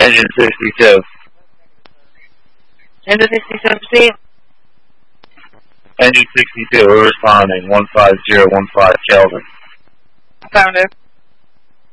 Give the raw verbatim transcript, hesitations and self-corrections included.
Engine sixty-two. Engine sixty-two, proceed. Engine sixty-two, we're responding, one five zero one five Kelvin. Affirmative.